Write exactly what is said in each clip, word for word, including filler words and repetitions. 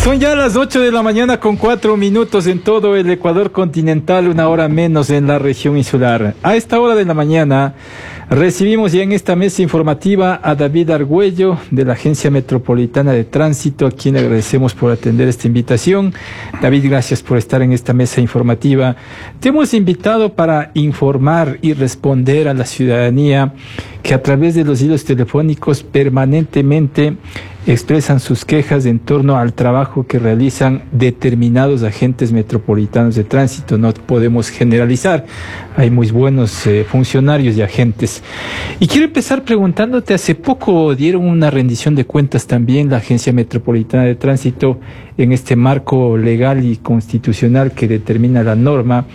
Son ya las ocho de la mañana con cuatro minutos en todo el Ecuador continental, una hora menos en la región insular. A esta hora de la mañana recibimos ya en esta mesa informativa a David Argüello de la Agencia Metropolitana de Tránsito, a quien agradecemos por atender esta invitación. David, gracias por estar en esta mesa informativa. Te hemos invitado para informar y responder a la ciudadanía que a través de los hilos telefónicos permanentemente expresan sus quejas en torno al trabajo que realizan determinados agentes metropolitanos de tránsito. No podemos generalizar, hay muy buenos eh, funcionarios y agentes. Y quiero empezar preguntándote, hace poco dieron una rendición de cuentas también la Agencia Metropolitana de Tránsito en este marco legal y constitucional que determina la norma,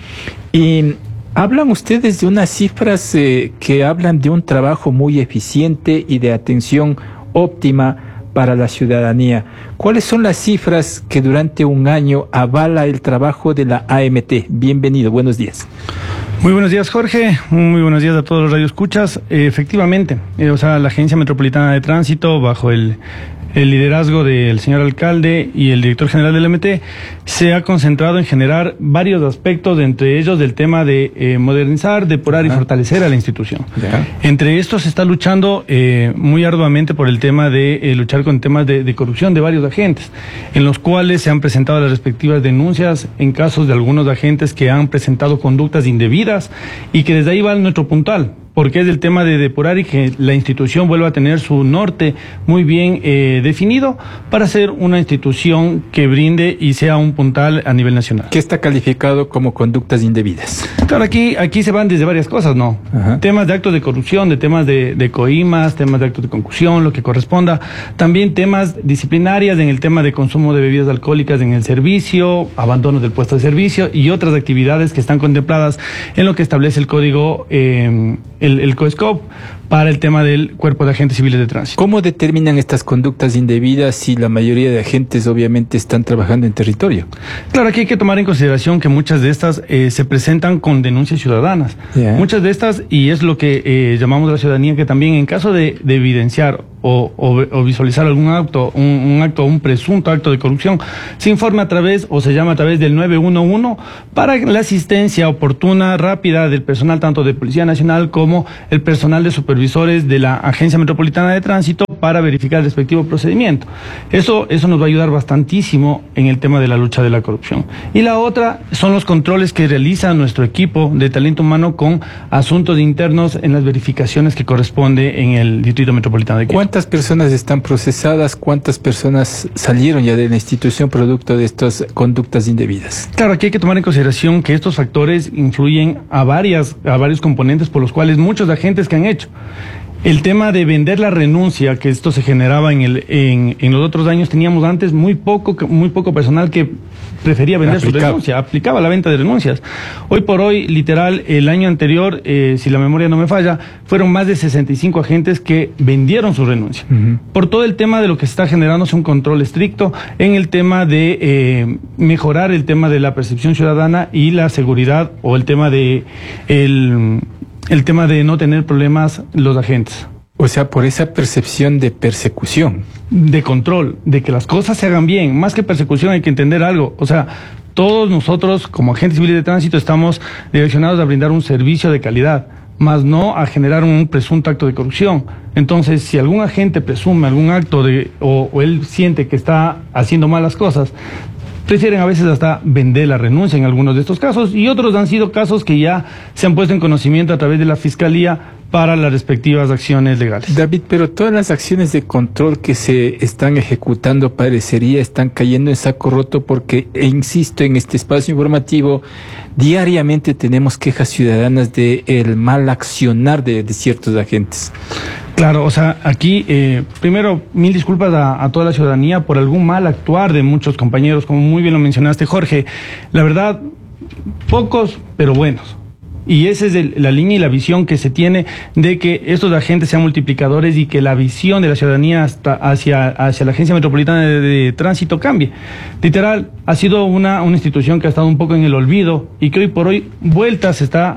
y hablan ustedes de unas cifras eh, que hablan de un trabajo muy eficiente y de atención óptima para la ciudadanía. ¿Cuáles son las cifras que durante un año avala el trabajo de la A M T? Bienvenido, buenos días. Muy buenos días, Jorge. Muy buenos días a todos los radioescuchas. Eh, efectivamente, eh, o sea, la Agencia Metropolitana de Tránsito, bajo el, el liderazgo del señor alcalde y el director general del A M T, se ha concentrado en generar varios aspectos, entre ellos del tema de eh, modernizar, depurar Ajá. y fortalecer a la institución. Ya. Entre estos se está luchando eh, muy arduamente por el tema de eh, luchar con temas de, de corrupción de varios agentes, en los cuales se han presentado las respectivas denuncias en casos de algunos agentes que han presentado conductas indebidas, y que desde ahí va nuestro puntal, porque es el tema de depurar y que la institución vuelva a tener su norte muy bien eh, definido para ser una institución que brinde y sea un puntal a nivel nacional. ¿Qué está calificado como conductas indebidas? Claro, aquí, aquí se van desde varias cosas, ¿no? Ajá. Temas de actos de corrupción, de temas de, de coimas, temas de actos de concusión, lo que corresponda. También temas disciplinarias en el tema de consumo de bebidas alcohólicas en el servicio, abandono del puesto de servicio y otras actividades que están contempladas en lo que establece el código eh, el, el COESCOP para el tema del Cuerpo de Agentes Civiles de Tránsito. ¿Cómo determinan estas conductas indebidas si la mayoría de agentes obviamente están trabajando en territorio? Claro, aquí hay que tomar en consideración que muchas de estas eh, se presentan con denuncias ciudadanas. Yeah. Muchas de estas, y es lo que eh, llamamos a la ciudadanía, que también en caso de, de evidenciar o, o, o visualizar algún acto, un, un acto, un presunto acto de corrupción, se informa a través o se llama a través del nueve uno uno para la asistencia oportuna, rápida del personal tanto de Policía Nacional como el personal de supervisión de la Agencia Metropolitana de Tránsito para verificar el respectivo procedimiento. Eso, eso nos va a ayudar bastantísimo en el tema de la lucha de la corrupción. Y la otra son los controles que realiza nuestro equipo de talento humano con asuntos internos en las verificaciones que corresponde en el Distrito Metropolitano de Quito. ¿Cuántas personas están procesadas? ¿Cuántas personas salieron ya de la institución producto de estas conductas indebidas? Claro, aquí hay que tomar en consideración que estos factores influyen a varias, a varios componentes por los cuales muchos agentes que han hecho. El tema de vender la renuncia, que esto se generaba en el en, en los otros años, teníamos antes muy poco muy poco personal que prefería vender aplicaba. su renuncia, aplicaba la venta de renuncias. Hoy por hoy, literal, el año anterior, eh, si la memoria no me falla, fueron más de sesenta y cinco agentes que vendieron su renuncia. Uh-huh. Por todo el tema de lo que está generándose un control estricto en el tema de eh, mejorar el tema de la percepción ciudadana y la seguridad, o el tema de el el tema de no tener problemas los agentes. O sea, por esa percepción de persecución. De control, de que las cosas se hagan bien. Más que persecución hay que entender algo. O sea, todos nosotros como agentes civiles de tránsito estamos direccionados a brindar un servicio de calidad, más no a generar un presunto acto de corrupción. Entonces, si algún agente presume algún acto de o, o él siente que está haciendo malas cosas, prefieren a veces hasta vender la renuncia en algunos de estos casos, y otros han sido casos que ya se han puesto en conocimiento a través de la Fiscalía para las respectivas acciones legales. David, pero todas las acciones de control que se están ejecutando parecería están cayendo en saco roto porque, e insisto, en este espacio informativo diariamente tenemos quejas ciudadanas de el mal accionar de, de ciertos agentes. Claro, o sea, aquí, eh, primero, mil disculpas a, a toda la ciudadanía por algún mal actuar de muchos compañeros, como muy bien lo mencionaste, Jorge. La verdad, pocos, pero buenos. Y esa es el, la línea y la visión que se tiene de que estos agentes sean multiplicadores y que la visión de la ciudadanía hasta hacia, hacia la Agencia Metropolitana de, de Tránsito cambie. Literal, ha sido una, una institución que ha estado un poco en el olvido y que hoy por hoy vuelta se está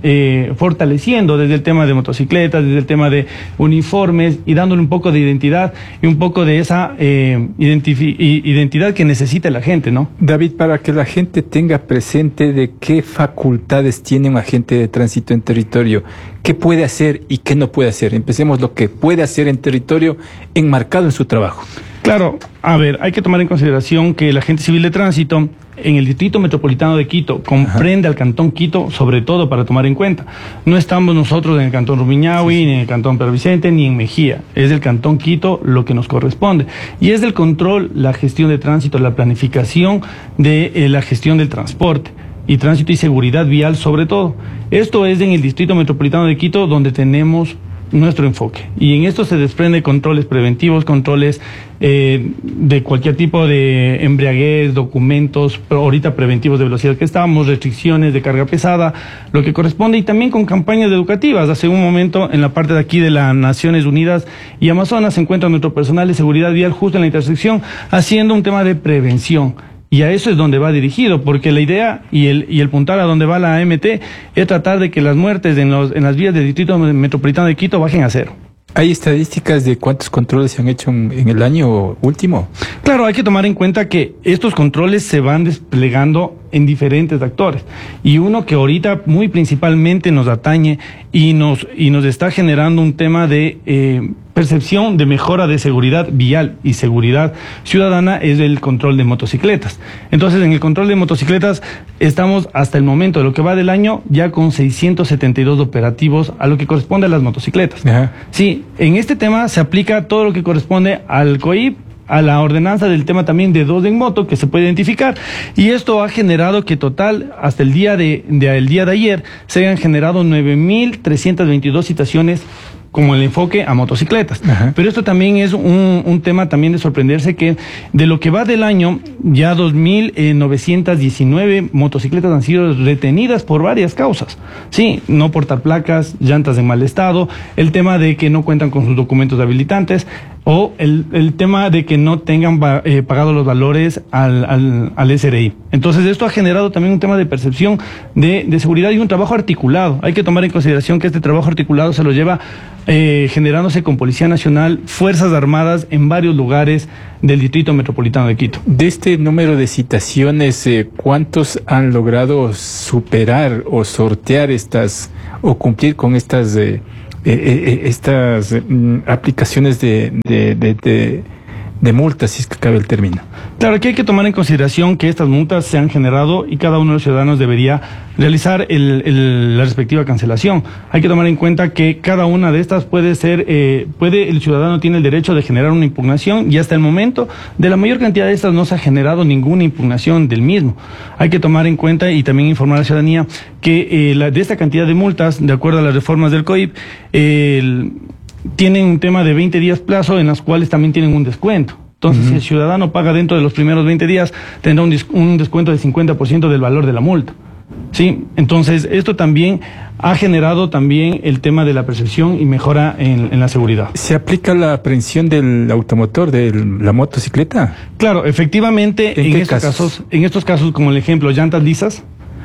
eh, fortaleciendo desde el tema de motocicletas, desde el tema de uniformes y dándole un poco de identidad y un poco de esa eh, identidad que necesita la gente, ¿no? David, para que la gente tenga presente de qué facultades tiene un agente de tránsito en territorio, qué puede hacer y qué no puede hacer. Empecemos lo que puede hacer en territorio enmarcado en su trabajo. Claro, a ver, hay que tomar en consideración que el agente civil de tránsito en el Distrito Metropolitano de Quito comprende Ajá. al Cantón Quito, sobre todo para tomar en cuenta. No estamos nosotros en el Cantón Rumiñahui, sí, sí. ni en el Cantón Pedro Vicente, ni en Mejía. Es del Cantón Quito lo que nos corresponde. Y es del control, la gestión de tránsito, la planificación de eh, la gestión del transporte. Y tránsito y seguridad vial sobre todo. Esto es en el Distrito Metropolitano de Quito donde tenemos nuestro enfoque. Y en esto se desprende controles preventivos, controles eh, de cualquier tipo de embriaguez, documentos, pero ahorita preventivos de velocidad que estamos, restricciones de carga pesada, lo que corresponde, y también con campañas educativas. Hace un momento, en la parte de aquí de las Naciones Unidas y Amazonas, se encuentra nuestro personal de seguridad vial justo en la intersección, haciendo un tema de prevención. Y a eso es donde va dirigido, porque la idea y el y el puntal a donde va la A M T es tratar de que las muertes en, los, en las vías del Distrito Metropolitano de Quito bajen a cero. ¿Hay estadísticas de cuántos controles se han hecho en, en el año último? Claro, hay que tomar en cuenta que estos controles se van desplegando en diferentes actores. Y uno que ahorita muy principalmente nos atañe y nos, y nos está generando un tema de eh, percepción de mejora de seguridad vial y seguridad ciudadana es el control de motocicletas. Entonces, en el control de motocicletas estamos hasta el momento de lo que va del año ya con seiscientos setenta y dos operativos a lo que corresponde a las motocicletas. Ajá. Sí, en este tema se aplica todo lo que corresponde al C O I P, a la ordenanza del tema también de dos en moto que se puede identificar, y esto ha generado que total hasta el día de, de el día de ayer se hayan generado nueve mil trescientas veintidós citaciones como el enfoque a motocicletas. Ajá. Pero esto también es un, un tema también de sorprenderse que de lo que va del año, ya dos mil novecientas diecinueve motocicletas han sido retenidas por varias causas. Sí, no portar placas, llantas en mal estado, el tema de que no cuentan con sus documentos habilitantes, o el, el tema de que no tengan eh, pagado los valores al, al, al S R I. Entonces esto ha generado también un tema de percepción de, de seguridad y un trabajo articulado. Hay que tomar en consideración que este trabajo articulado se lo lleva eh, generándose con Policía Nacional, Fuerzas Armadas en varios lugares del Distrito Metropolitano de Quito. De este número de citaciones, eh, ¿cuántos han logrado superar o sortear estas o cumplir con estas eh, Eh, eh, estas eh, aplicaciones de, de, de, de, de multas, si es que cabe el término? Claro, aquí hay que tomar en consideración que estas multas se han generado y cada uno de los ciudadanos debería realizar el, el, la respectiva cancelación. Hay que tomar en cuenta que cada una de estas puede ser, eh, puede el ciudadano tiene el derecho de generar una impugnación, y hasta el momento de la mayor cantidad de estas no se ha generado ninguna impugnación del mismo. Hay que tomar en cuenta y también informar a la ciudadanía que eh, la, de esta cantidad de multas, de acuerdo a las reformas del C O I P, eh, el, tienen un tema de veinte días plazo en las cuales también tienen un descuento. Entonces, uh-huh. si el ciudadano paga dentro de los primeros veinte días, tendrá un, un descuento del cincuenta por ciento del valor de la multa. Sí, entonces esto también ha generado también el tema de la percepción y mejora en, en la seguridad. ¿Se aplica la aprehensión del automotor, de la motocicleta? Claro, efectivamente, en, en estos casos? casos, en estos casos, como el ejemplo, llantas lisas,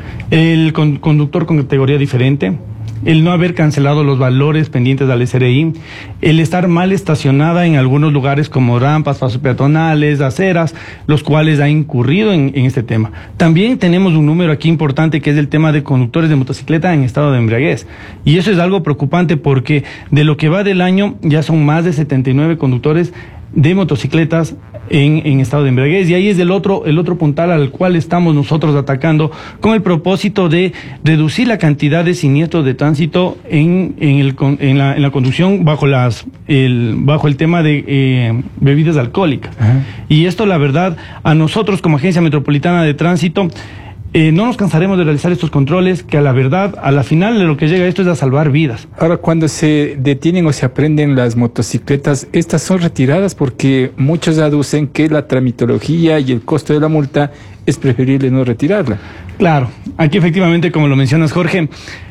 el con, conductor con categoría diferente, el no haber cancelado los valores pendientes al S R I, el estar mal estacionada en algunos lugares como rampas, pasos peatonales, aceras, los cuales ha incurrido en, en este tema. También tenemos un número aquí importante que es el tema de conductores de motocicleta en estado de embriaguez. Y eso es algo preocupante porque de lo que va del año ya son más de setenta y nueve conductores de motocicletas en, en estado de embriaguez, y ahí es el otro, el otro puntal al cual estamos nosotros atacando con el propósito de reducir la cantidad de siniestros de tránsito en, en, el, en, la, en la conducción bajo, las, el, bajo el tema de eh, bebidas alcohólicas. Ajá. Y esto, la verdad, a nosotros como Agencia Metropolitana de Tránsito, Eh, no nos cansaremos de realizar estos controles, que a la verdad, a la final de lo que llega esto es a salvar vidas. Ahora, cuando se detienen o se aprenden las motocicletas, estas son retiradas porque muchos aducen que la tramitología y el costo de la multa es preferible no retirarla. Claro, aquí efectivamente, como lo mencionas, Jorge,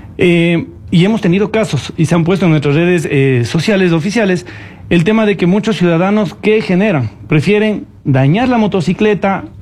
eh, y hemos tenido casos y se han puesto en nuestras redes eh, sociales oficiales el tema de que muchos ciudadanos, ¿qué generan? Prefieren dañar la motocicleta,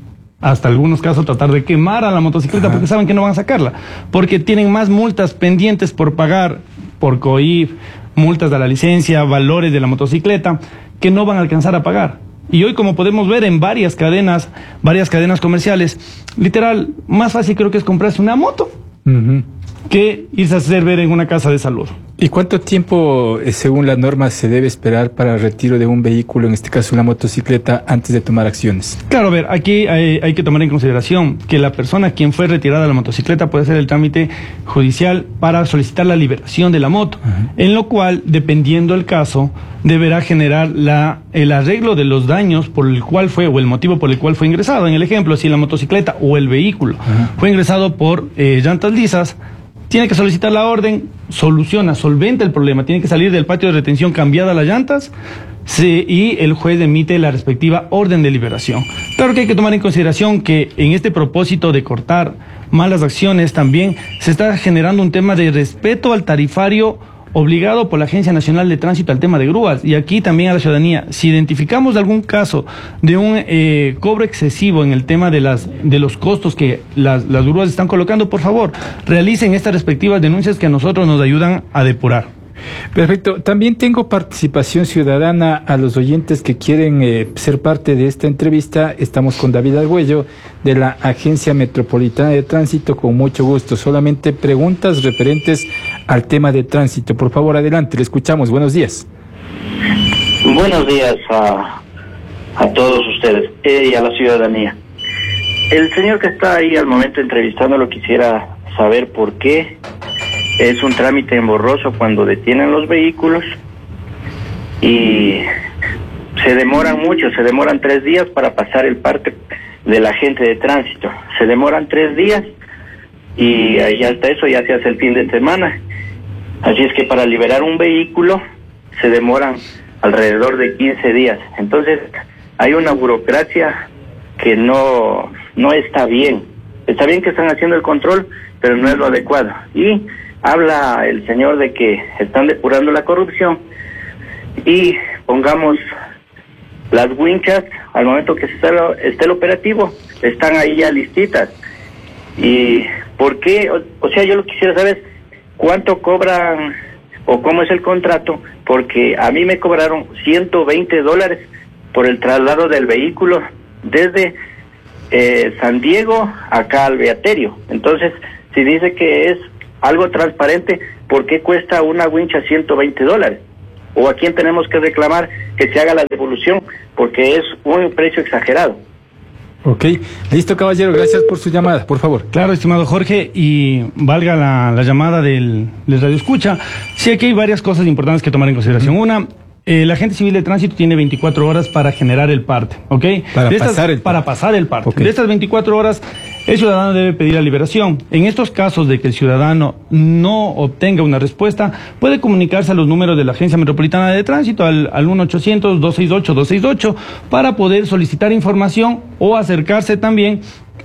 hasta algunos casos tratar de quemar a la motocicleta. Ajá. Porque saben que no van a sacarla, porque tienen más multas pendientes por pagar, por C O I F, multas de la licencia, valores de la motocicleta, que no van a alcanzar a pagar. Y hoy, como podemos ver en varias cadenas, varias cadenas comerciales, literal, más fácil creo que es comprarse una moto uh-huh. que irse a hacer ver en una casa de salud. ¿Y cuánto tiempo, según la norma, se debe esperar para el retiro de un vehículo, en este caso una motocicleta, antes de tomar acciones? Claro, a ver, aquí hay, hay que tomar en consideración que la persona quien fue retirada de la motocicleta puede hacer el trámite judicial para solicitar la liberación de la moto, uh-huh. en lo cual, dependiendo el caso, deberá generar la, el arreglo de los daños por el cual fue, o el motivo por el cual fue ingresado. En el ejemplo, si la motocicleta o el vehículo uh-huh. fue ingresado por eh, llantas lisas, tiene que solicitar la orden, soluciona, solventa el problema, tiene que salir del patio de retención cambiada las llantas sí, y el juez emite la respectiva orden de liberación. Claro que hay que tomar en consideración que en este propósito de cortar malas acciones también se está generando un tema de respeto al tarifario obligado por la Agencia Nacional de Tránsito al tema de grúas. Y aquí también a la ciudadanía, si identificamos algún caso de un eh, cobro excesivo en el tema de las de los costos que las, las grúas están colocando, por favor, realicen estas respectivas denuncias que a nosotros nos ayudan a depurar. Perfecto. También tengo participación ciudadana. A los oyentes que quieren eh, ser parte de esta entrevista, estamos con David Argüello de la Agencia Metropolitana de Tránsito, con mucho gusto. Solamente preguntas referentes al tema de tránsito. Por favor, adelante, le escuchamos. Buenos días. Buenos días a, a todos ustedes eh, y a la ciudadanía. El señor que está ahí al momento entrevistándolo, quisiera saber por qué es un trámite emborroso cuando detienen los vehículos y se demoran mucho, se demoran tres días para pasar el parte del agente de tránsito. Se demoran tres días y ahí hasta eso ya se hace el fin de semana. Así es que para liberar un vehículo se demoran alrededor de quince días. Entonces hay una burocracia que no, no está bien. Está bien que están haciendo el control, pero no es lo adecuado. Y habla el señor de que están depurando la corrupción y pongamos las winchas al momento que esté, esté el operativo, están ahí ya listitas. ¿Y por qué? O, o sea, yo lo quisiera saber cuánto cobran o cómo es el contrato, porque a mí me cobraron ciento veinte dólares por el traslado del vehículo desde eh, San Diego acá al Beaterio. Entonces, si dice que es algo transparente, ¿por qué cuesta una wincha ciento veinte dólares? ¿O a quién tenemos que reclamar que se haga la devolución? Porque es un precio exagerado. Ok, listo, caballero, gracias por su llamada, por favor. Claro, estimado Jorge, y valga la, la llamada del, del Radio Escucha, sí, aquí hay varias cosas importantes que tomar en consideración. Una, Eh, la agente civil de tránsito tiene veinticuatro horas para generar el parte, ¿ok? Para de estas, pasar el parte. Para pasar el parte. Okay. De estas veinticuatro horas, el ciudadano debe pedir la liberación. En estos casos de que el ciudadano no obtenga una respuesta, puede comunicarse a los números de la Agencia Metropolitana de Tránsito, al, al uno ochocientos, dos seis ocho, dos seis ocho, para poder solicitar información o acercarse también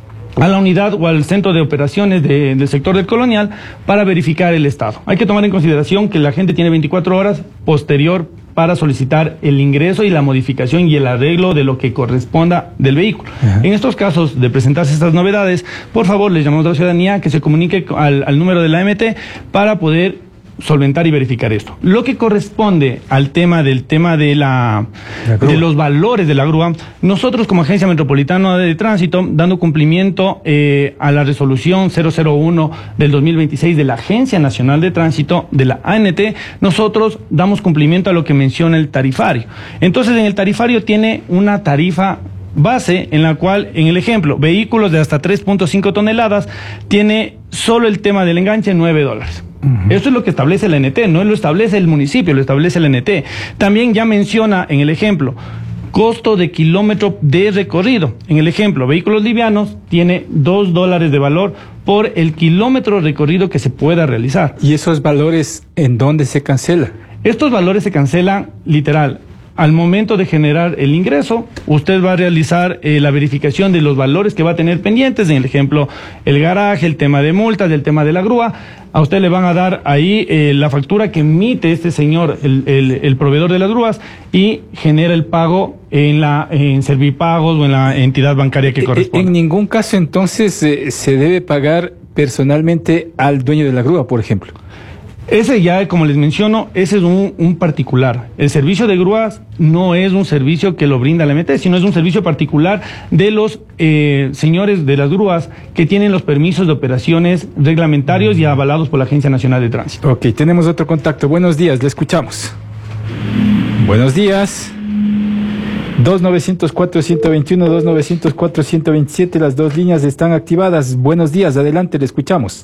a la unidad o al centro de operaciones de, del sector del Colonial para verificar el estado. Hay que tomar en consideración que la gente tiene veinticuatro horas posterior para solicitar el ingreso y la modificación y el arreglo de lo que corresponda del vehículo. Uh-huh. En estos casos de presentarse estas novedades, por favor, les llamamos a la ciudadanía que se comunique al, al número de la A M T para poder solventar y verificar esto. Lo que corresponde al tema del tema de la, la de los valores de la grúa, nosotros como Agencia Metropolitana de Tránsito, dando cumplimiento eh, a la resolución cero cero uno del dos mil veintiséis de la Agencia Nacional de Tránsito, de la A N T, nosotros damos cumplimiento a lo que menciona el tarifario. Entonces, en el tarifario tiene una tarifa base en la cual, en el ejemplo, vehículos de hasta tres punto cinco toneladas, tiene solo el tema del enganche nueve dólares. Uh-huh. Eso es lo que establece el N T, no lo establece el municipio, lo establece el N T. También ya menciona en el ejemplo costo de kilómetro de recorrido. En el ejemplo, vehículos livianos tiene dos dólares de valor por el kilómetro recorrido que se pueda realizar. ¿Y esos valores en dónde se cancelan? Estos valores se cancelan literal al momento de generar el ingreso, usted va a realizar eh, la verificación de los valores que va a tener pendientes, en el ejemplo, el garaje, el tema de multas, el tema de la grúa. A usted le van a dar ahí eh, la factura que emite este señor, el, el, el proveedor de las grúas, y genera el pago en la en Servipagos o en la entidad bancaria que corresponde. En ningún caso, entonces, eh, se debe pagar personalmente al dueño de la grúa, por ejemplo. Ese ya, como les menciono, ese es un, un particular. El servicio de grúas no es un servicio que lo brinda la M T, sino es un servicio particular de los eh, señores de las grúas que tienen los permisos de operaciones reglamentarios y avalados por la Agencia Nacional de Tránsito. Ok, tenemos otro contacto. Buenos días, le escuchamos. Buenos días. dos nueve cero cuatro, uno dos uno, dos nueve cero cuatro, uno dos siete, las dos líneas están activadas. Buenos días, adelante, le escuchamos.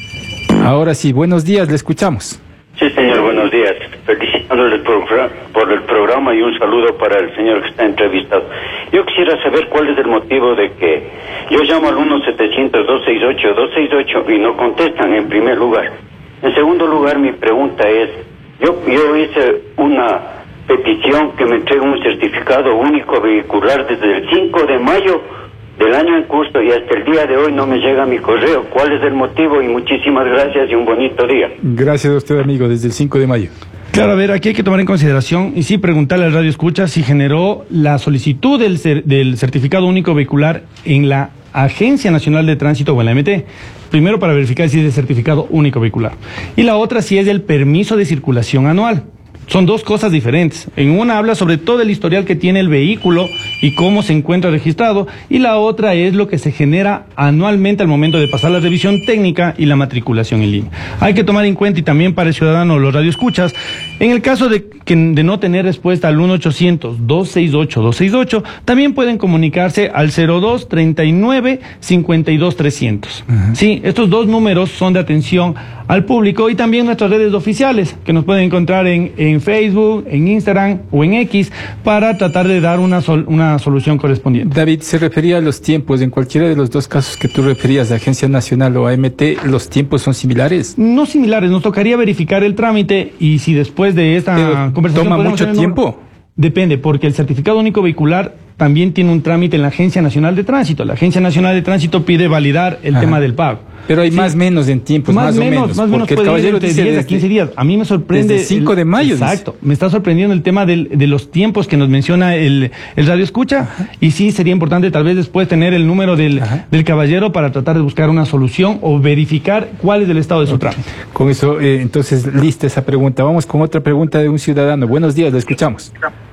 Ahora sí, buenos días, le escuchamos. Sí, señor, buenos días. Felicitándole por el programa y un saludo para el señor que está entrevistado. Yo quisiera saber cuál es el motivo de que yo llamo al uno setecientos, dos seis ocho, dos seis ocho y no contestan, en primer lugar. En segundo lugar, mi pregunta es, yo, yo hice una petición que me entregue un certificado único vehicular desde el cinco de mayo del año en curso y hasta el día de hoy no me llega mi correo. ¿Cuál es el motivo? Y muchísimas gracias y un bonito día. Gracias a usted, amigo, desde el cinco de mayo. Claro, a ver, aquí hay que tomar en consideración y sí preguntarle al Radio Escucha si generó la solicitud del, cer del certificado único vehicular en la Agencia Nacional de Tránsito o en la M T. Primero, para verificar si es el certificado único vehicular. Y la otra, si es el permiso de circulación anual. Son dos cosas diferentes. En una habla sobre todo el historial que tiene el vehículo y cómo se encuentra registrado, y la otra es lo que se genera anualmente al momento de pasar la revisión técnica y la matriculación en línea. Hay que tomar en cuenta, y también para el ciudadano, los radioescuchas, en el caso de, que, de no tener respuesta al uno ochocientos, dos seis ocho, dos seis ocho, también pueden comunicarse al cero dos, treinta y nueve, cincuenta y dos, trescientos. Uh-huh. Sí, estos dos números son de atención al público, y también nuestras redes oficiales, que nos pueden encontrar en, en Facebook, en Instagram o en X, para tratar de dar una, sol, una solución correspondiente. David, se refería a los tiempos. En cualquiera de los dos casos que tú referías, de Agencia Nacional o A M T, ¿los tiempos son similares? No similares, nos tocaría verificar el trámite, y si después de esta Pero conversación... ¿toma mucho tiempo? Depende, porque el certificado único vehicular también tiene un trámite en la Agencia Nacional de Tránsito. La Agencia Nacional de Tránsito pide validar el Ajá. tema del pago. Pero hay sí. más menos en tiempos, más, más o menos. Más o menos, porque puede el caballero ir de dice diez a quince días. A mí me sorprende... Desde cinco de mayo. Exacto. Dice. Me está sorprendiendo el tema del, de los tiempos que nos menciona el, el Radio Escucha. Ajá. Y sí, sería importante tal vez después tener el número del, del caballero para tratar de buscar una solución o verificar cuál es el estado de su okay. trámite. Con eso, eh, entonces, lista esa pregunta. Vamos con otra pregunta de un ciudadano. Buenos días, le escuchamos.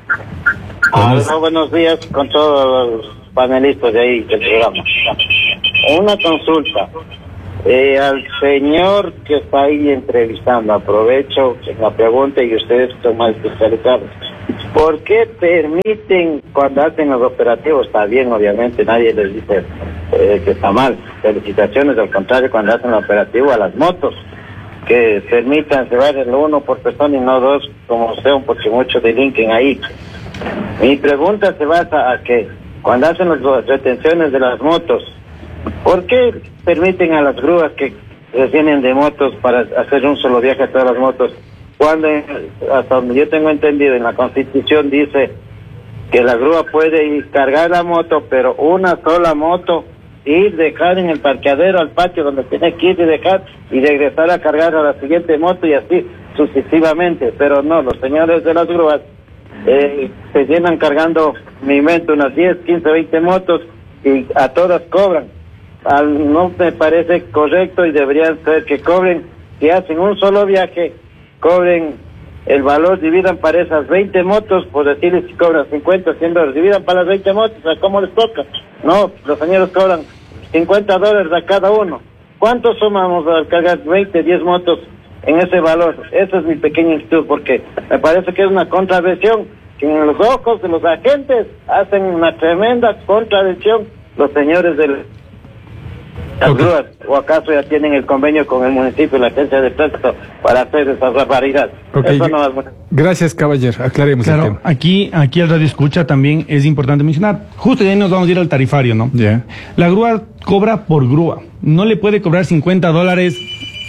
Ah, buenos... No, buenos días con todos los panelistas de ahí del programa. Una consulta. Eh, al señor que está ahí entrevistando, aprovecho la pregunta y ustedes son más especializados. ¿Por qué permiten cuando hacen los operativos? Está bien, obviamente, nadie les dice eh, que está mal. Felicitaciones, al contrario, cuando hacen el operativo a las motos, que permitan llevar el uno por persona y no dos, como sean, porque muchos delinquen ahí. Mi pregunta se basa a que cuando hacen las retenciones de las motos, ¿por qué permiten a las grúas que vienen de motos para hacer un solo viaje a todas las motos? Cuando, hasta donde yo tengo entendido, en la Constitución dice que la grúa puede ir cargar la moto, pero una sola moto, ir, dejar en el parqueadero al patio donde tiene que ir y dejar, y regresar a cargar a la siguiente moto, y así sucesivamente. Pero no, los señores de las grúas eh, se llenan cargando, me invento, unas diez, quince, veinte motos, y a todas cobran. Al, no me parece correcto, y deberían ser que cobren, si hacen un solo viaje, cobren el valor, dividan para esas veinte motos, por decirles, si cobran cincuenta, cien dólares, dividan para las veinte motos, ¿a cómo les toca? No, los señores cobran cincuenta dólares a cada uno. ¿Cuántos somos al cargar veinte, diez motos en ese valor? Esa es mi pequeña inquietud, porque me parece que es una contravención, que en los ojos de los agentes hacen una tremenda contravención los señores del... las okay. grúas, o acaso ya tienen el convenio con el municipio y la agencia de tránsito para hacer esas barbaridades. Okay. Eso no es... Gracias, caballero, aclaremos claro, el tema. Aquí, aquí al Radio Escucha también es importante mencionar, justo de ahí nos vamos a ir al tarifario, ¿no? Yeah. La grúa cobra por grúa, no le puede cobrar cincuenta dólares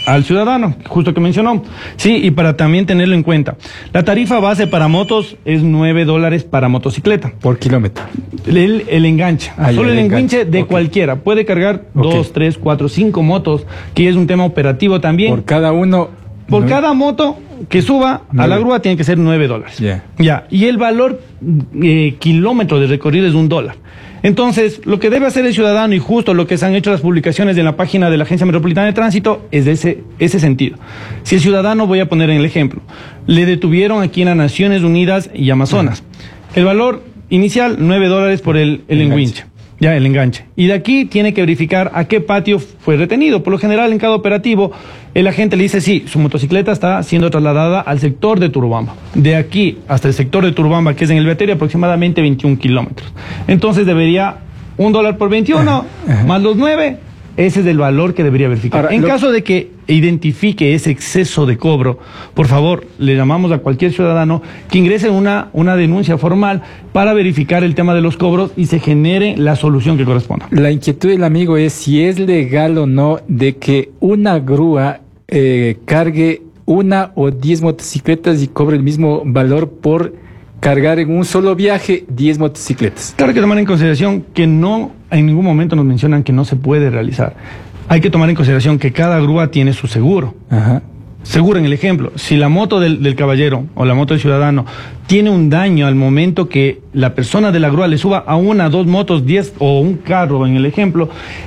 al ciudadano, justo que mencionó. Sí, y para también tenerlo en cuenta. La tarifa base para motos es nueve dólares para motocicleta. Por kilómetro. El, el enganche. Ah, Solo el el enganche enganche. de Okay. cualquiera. Puede cargar Okay. dos, tres, cuatro, cinco motos, que es un tema operativo también. Por cada uno. Por no, cada moto que suba a Nueve. la grúa tiene que ser nueve dólares. Yeah. Ya. Y el valor eh, kilómetro de recorrido es un dólar. Entonces, lo que debe hacer el ciudadano, y justo lo que se han hecho las publicaciones en la página de la Agencia Metropolitana de Tránsito, es de ese, ese sentido. Si el ciudadano, voy a poner en el ejemplo, le detuvieron aquí en las Naciones Unidas y Amazonas. El valor inicial, nueve dólares por el, el enguinche. Ya, el enganche. Y de aquí tiene que verificar a qué patio fue retenido. Por lo general, en cada operativo, el agente le dice, sí, su motocicleta está siendo trasladada al sector de Turubamba. De aquí hasta el sector de Turubamba, que es en el Beaterio, aproximadamente veintiún kilómetros. Entonces debería un dólar por veintiuno, Ajá. más los nueve, ese es el valor que debería verificar. Ahora, en lo... caso de que identifique ese exceso de cobro, por favor, le llamamos a cualquier ciudadano que ingrese una, una denuncia formal para verificar el tema de los cobros y se genere la solución que corresponda. La inquietud del amigo es si es legal o no de que una grúa eh, cargue una o diez motocicletas y cobre el mismo valor por cargar en un solo viaje diez motocicletas. Claro, hay que tomar en consideración que no, en ningún momento nos mencionan que no se puede realizar. Hay que tomar en consideración que cada grúa tiene su seguro. Ajá. Seguro, en el ejemplo, si la moto del, del caballero o la moto del ciudadano tiene un daño al momento que la persona de la grúa le suba a una, dos motos, diez o un carro, en el ejemplo,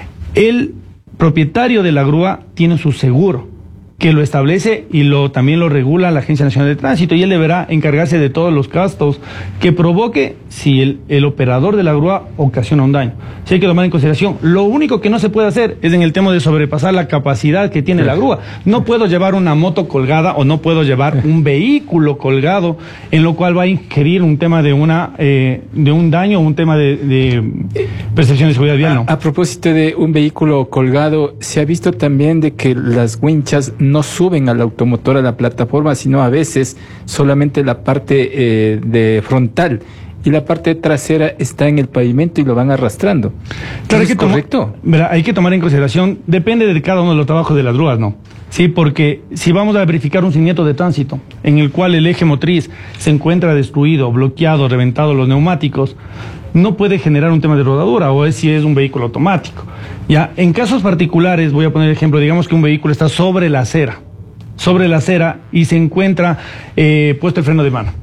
el propietario de la grúa tiene su seguro, que lo establece y lo también lo regula la Agencia Nacional de Tránsito, y él deberá encargarse de todos los gastos que provoque si el, el operador de la grúa ocasiona un daño. Si hay que tomar en consideración, lo único que no se puede hacer es en el tema de sobrepasar la capacidad que tiene la grúa. No puedo llevar una moto colgada o no puedo llevar un vehículo colgado, en lo cual va a ingerir un tema de una eh, de un daño, un tema de, de percepción de seguridad vial. ¿No? A, a propósito de un vehículo colgado, se ha visto también de que las winchas no suben al automotor a la plataforma, sino a veces solamente la parte eh, de frontal y la parte trasera está en el pavimento y lo van arrastrando. Claro, ¿Es hay que correcto? Verá, hay que tomar en consideración, depende de cada uno de los trabajos de las grúas, ¿no? Sí, porque si vamos a verificar un siniestro de tránsito en el cual el eje motriz se encuentra destruido, bloqueado, reventado los neumáticos, no puede generar un tema de rodadura, o es si es un vehículo automático. Ya, en casos particulares, voy a poner ejemplo, digamos que un vehículo está sobre la acera, sobre la acera y se encuentra eh, puesto el freno de mano.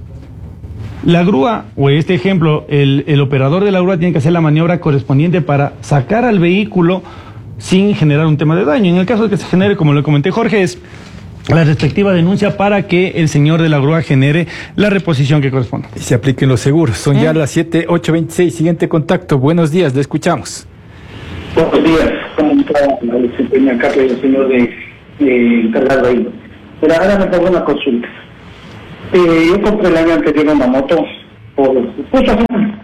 La grúa, o en este ejemplo, el, el operador de la grúa tiene que hacer la maniobra correspondiente para sacar al vehículo sin generar un tema de daño. En el caso de que se genere, como le comenté Jorge, es la respectiva denuncia para que el señor de la grúa genere la reposición que corresponde. Y se apliquen los seguros. Son ¿Eh? ya las siete, ocho veintiséis. Siguiente contacto. Buenos días, le escuchamos. Buenos días, ¿cómo está el desempeño acá del señor de, de encargado ahí? Pero ahora me pongo una consulta. Eh, yo compré el año anterior una moto por justo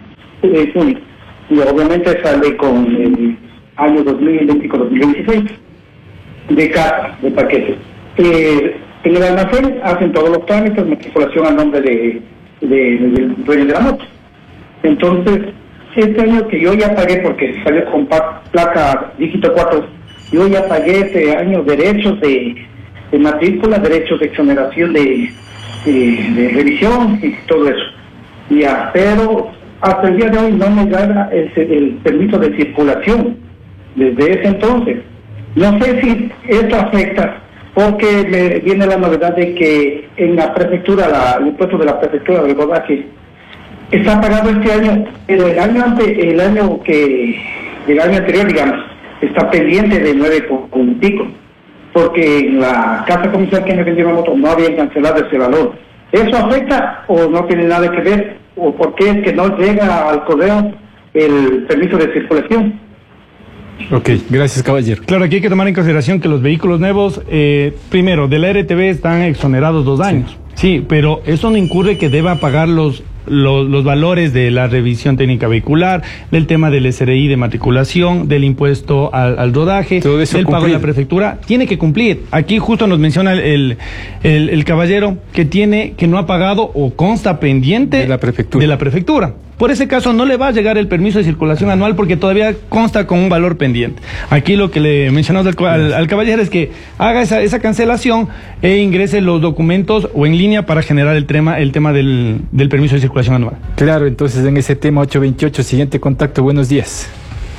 de junio, y obviamente sale con el año dos mil veinticinco dos mil veintiséis de casa, de paquete. Eh, en el almacén hacen todos los trámites, matriculación al nombre de, de, de, del dueño de la moto. Entonces, este año que yo ya pagué, porque salió con placa dígito cuatro, yo ya pagué este año derechos de, de matrícula, derechos de exoneración de, de, de revisión y todo eso. Ya, pero hasta el día de hoy no me gana el, el permiso de circulación desde ese entonces. No sé si esto afecta, porque me viene la novedad de que en la prefectura, la, el impuesto de la prefectura del rodaje está pagado este año, pero el año ante, el año que, el año anterior, digamos, está pendiente de nueve punticos, porque en la casa comercial que me vendió la moto no habían cancelado ese valor. ¿Eso afecta o no tiene nada que ver? ¿O por qué es que no llega al correo el permiso de circulación? Ok, gracias, caballero. Claro, aquí hay que tomar en consideración que los vehículos nuevos, eh, primero, de la R T V están exonerados dos años. Sí, sí, pero eso no incurre que deba pagar los, los, los valores de la revisión técnica vehicular, del tema del S R I de matriculación, del impuesto al, al rodaje, todo eso del pago cumplir. de la prefectura. Tiene que cumplir. Aquí justo nos menciona el, el, el, el caballero que tiene, que no ha pagado o consta pendiente de la prefectura. De la prefectura. por ese caso no le va a llegar el permiso de circulación anual porque todavía consta con un valor pendiente. Aquí lo que le mencionamos al, al, al caballero es que haga esa, esa cancelación e ingrese los documentos o en línea para generar el tema, el tema del, del permiso de circulación anual. Claro, entonces en ese tema ocho veintiocho, siguiente contacto, buenos días.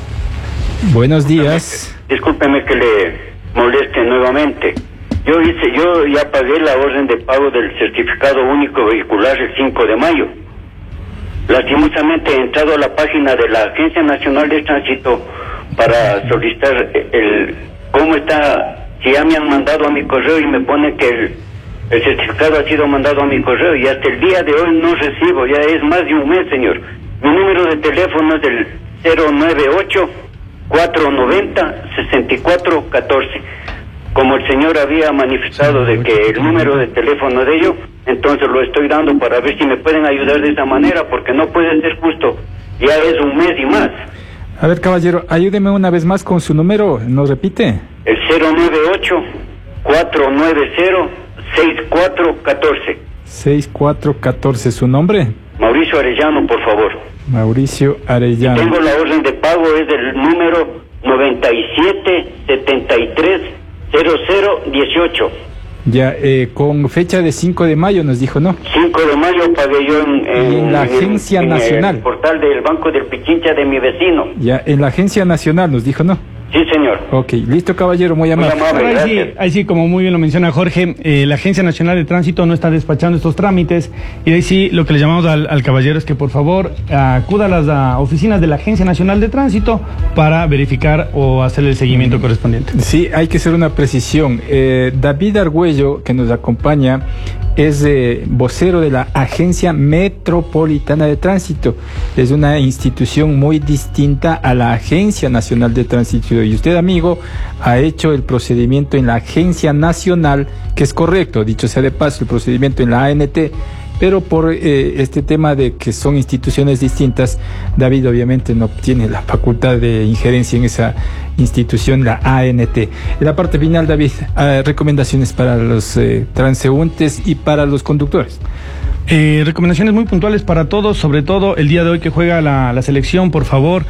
Buenos días. Discúlpeme que le moleste nuevamente. Yo hice, yo ya pagué la orden de pago del certificado único vehicular el cinco de mayo. Lastimosamente he entrado a la página de la Agencia Nacional de Tránsito para solicitar el cómo está, si ya me han mandado a mi correo y me pone que el, el certificado ha sido mandado a mi correo y hasta el día de hoy no recibo, ya es más de un mes, señor. Mi número de teléfono es el cero nueve ocho, cuatro nueve cero, seis cuatro uno cuatro. Como el señor había manifestado de que el número de teléfono de ellos, entonces lo estoy dando para ver si me pueden ayudar de esa manera, porque no puede ser justo. Ya es un mes y más. A ver, caballero, ayúdeme una vez más con su número, ¿nos repite? El cero nueve ocho, cuatro nueve cero, seis cuatro uno cuatro. seis cuatro uno cuatro, ¿su nombre? Mauricio Arellano, por favor. Mauricio Arellano. Y tengo la orden de pago, es del número noventa y siete, setenta y tres, cero cero dieciocho. Ya, eh, con fecha de cinco de mayo nos dijo, ¿no? cinco de mayo pagué yo en, en, en la Agencia en, Nacional. En el portal del Banco del Pichincha de mi vecino. Ya, en la Agencia Nacional nos dijo, ¿no? Sí, señor. Ok, listo, caballero, muy amable. Muy amable, ahí, sí, gracias. ahí sí, como muy bien lo menciona Jorge, eh, la Agencia Nacional de Tránsito no está despachando estos trámites y ahí sí lo que le llamamos al, al caballero es que por favor acuda a las a, oficinas de la Agencia Nacional de Tránsito para verificar o hacer el seguimiento mm. correspondiente. Sí, hay que hacer una precisión. Eh, David Argüello, que nos acompaña, es eh, vocero de la Agencia Metropolitana de Tránsito. Es una institución muy distinta a la Agencia Nacional de Tránsito. Y usted, amigo, ha hecho el procedimiento en la Agencia Nacional, que es correcto, dicho sea de paso, el procedimiento en la A N T, pero por eh, este tema de que son instituciones distintas, David obviamente no tiene la facultad de injerencia en esa institución, la A N T. En la parte final, David, eh, recomendaciones para los eh, transeúntes y para los conductores. Eh, recomendaciones muy puntuales para todos, sobre todo el día de hoy que juega la, la selección, por favor,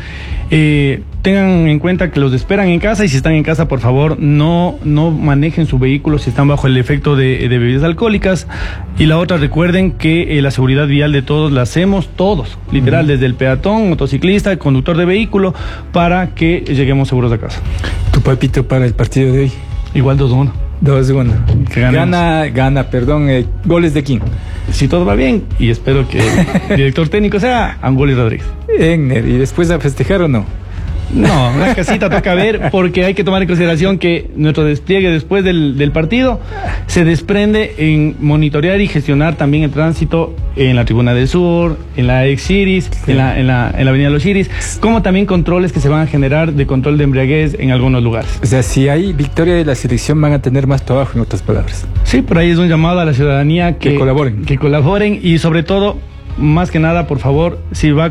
eh, tengan en cuenta que los esperan en casa y si están en casa, por favor, no, no manejen su vehículo si están bajo el efecto de, de bebidas alcohólicas. Y la otra, recuerden que eh, la seguridad vial de todos la hacemos todos, literal, uh-huh. desde el peatón, motociclista, el conductor de vehículo, para que lleguemos seguros a casa. ¿Tu palpito para el partido de hoy? Igual dos uno. dos uno. Gana, gana, perdón, eh, goles de quién. Si todo va bien, y espero que el director técnico sea Angoli Rodríguez. Egner, ¿y después a festejar o no? No, la casita toca ver, porque hay que tomar en consideración que nuestro despliegue después del, del partido se desprende en monitorear y gestionar también el tránsito en la Tribuna del Sur, en la Ex-Iris, sí. en, la, en, la, en la Avenida Los Iris, como también controles que se van a generar de control de embriaguez en algunos lugares. O sea, si hay victoria de la selección van a tener más trabajo, en otras palabras. Sí, por ahí es un llamado a la ciudadanía que, que colaboren. Que colaboren y sobre todo, más que nada, por favor, si va